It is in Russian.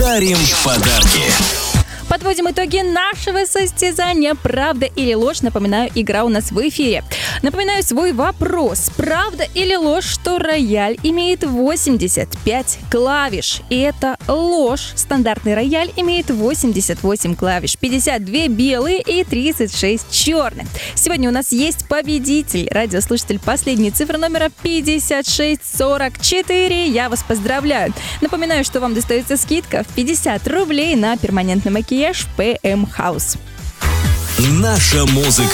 дарим подарки. Подводим итоги нашего состязания «Правда или ложь». Напоминаю, игра у нас в эфире. Напоминаю свой вопрос. Правда или ложь, что рояль имеет 85 клавиш? И это ложь. Стандартный рояль имеет 88 клавиш. 52 белые и 36 черные. Сегодня у нас есть победитель. Радиослушатель последней цифры номера 5644. Я вас поздравляю. Напоминаю, что вам достается скидка в 50 рублей на перманентный макияж PM House. Наша музыка.